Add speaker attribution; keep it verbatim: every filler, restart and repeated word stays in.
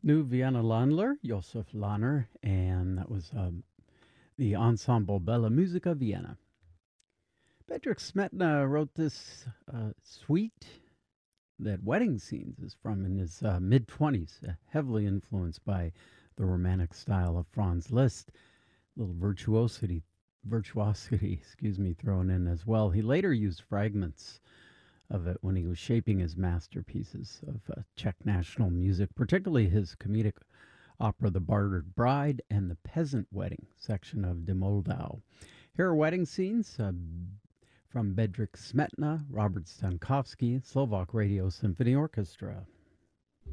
Speaker 1: New Vienna Landler, Josef Lahner, and that was um, the Ensemble Bella Musica Vienna. Bedřich Smetana wrote this uh, suite that Wedding Scenes is from in his uh, mid twenties, uh, heavily influenced by the romantic style of Franz Liszt. A little virtuosity, virtuosity, excuse me, thrown in as well. He later used fragments of it when he was shaping his masterpieces of uh, Czech national music, particularly his comedic opera The Bartered Bride and The Peasant Wedding section of De Moldau. Here are wedding scenes uh, from Bedřich Smetana, Robert Stankowski, Slovak Radio Symphony Orchestra.